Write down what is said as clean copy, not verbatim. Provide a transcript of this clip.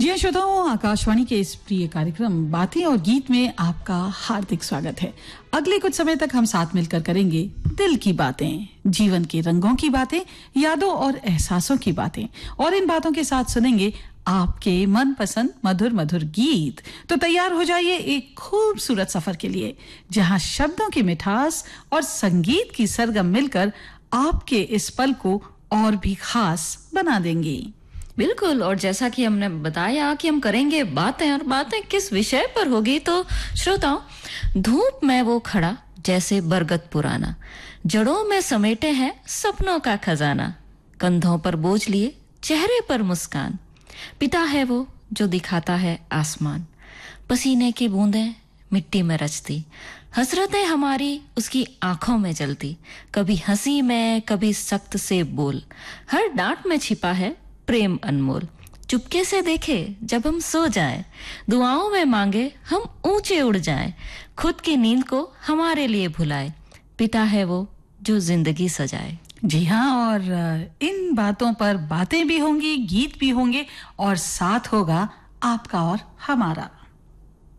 जी श्रोताओं, आकाशवाणी के इस प्रिय कार्यक्रम बातें और गीत में आपका हार्दिक स्वागत है। अगले कुछ समय तक हम साथ मिलकर करेंगे दिल की बातें, जीवन के रंगों की बातें, यादों और एहसासों की बातें, और इन बातों के साथ सुनेंगे आपके मनपसंद मधुर मधुर गीत। तो तैयार हो जाइए एक खूबसूरत सफर के लिए, जहां शब्दों की मिठास और संगीत की सरगम मिलकर आपके इस पल को और भी खास बना देंगी। बिल्कुल। और जैसा कि हमने बताया कि हम करेंगे बातें, और बातें किस विषय पर होगी, तो श्रोताओं, धूप में वो खड़ा जैसे बरगद पुराना, जड़ों में समेटे हैं सपनों का खजाना, कंधों पर बोझ लिए चेहरे पर मुस्कान, पिता है वो जो दिखाता है आसमान, पसीने की बूंदें मिट्टी में रचती, हसरतें हमारी उसकी आंखों में जलती, कभी हंसी में कभी सख्त से बोल, हर डांट में छिपा है प्रेम अनमोल, चुपके से देखे जब हम सो जाएं, दुआओं में मांगे हम ऊंचे उड़ जाएं, खुद की नींद को हमारे लिए भुलाए, पिता है वो जो जिंदगी सजाए। जी हाँ, और इन बातों पर बातें भी होंगी, गीत भी होंगे, और साथ होगा आपका और हमारा।